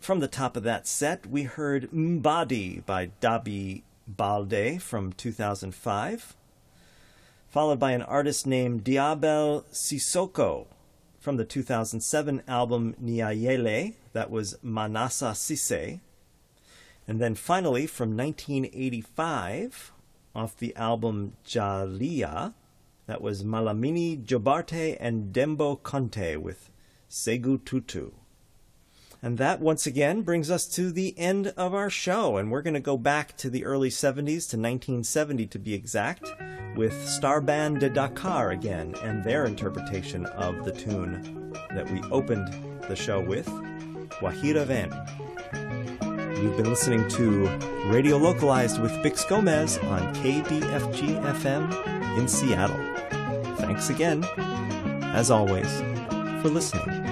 From the top of that set, we heard Mbadi by Dabi Balde from 2005, followed by an artist named Diabel Sissoko from the 2007 album Niayele, that was Manasa Sise. And then finally, from 1985, off the album Jalia, that was Malamini Jobarte and Dembo Conte with Segu Tutu. And that, once again, brings us to the end of our show. And we're going to go back to the early 70s, to 1970 to be exact, with Star Band de Dakar again, and their interpretation of the tune that we opened the show with, Wahira Ven. You've been listening to Radio Localized with Bix Gomez on KDFG-FM in Seattle. Thanks again, as always, for listening.